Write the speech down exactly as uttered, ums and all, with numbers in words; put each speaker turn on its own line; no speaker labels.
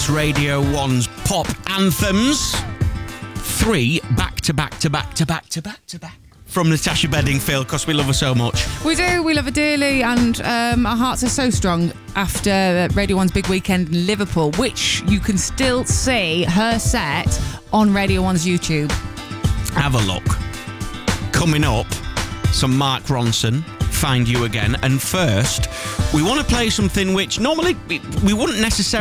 Radio one's pop anthems. Three back to back to back to back to back to back from Natasha Bedingfield, because we love her so much.
We do, we love her dearly, and um, our hearts are so strong after Radio one's big weekend in Liverpool, which you can still see her set on Radio one's YouTube.
Have a look. Coming up, some Mark Ronson, Find You Again, and first, we want to play something which normally we, we wouldn't necessarily